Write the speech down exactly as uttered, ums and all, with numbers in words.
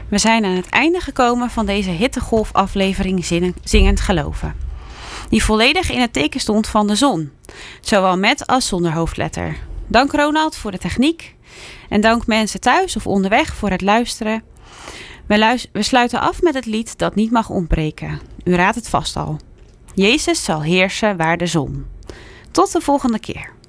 We zijn aan het einde gekomen van deze hittegolf-aflevering Zingend Geloven. Die volledig in het teken stond van de zon. Zowel met als zonder hoofdletter. Dank Ronald voor de techniek. En dank mensen thuis of onderweg voor het luisteren. We, luis- we sluiten af met het lied dat niet mag ontbreken. U raadt het vast al. Jezus zal heersen waar de zon. Tot de volgende keer.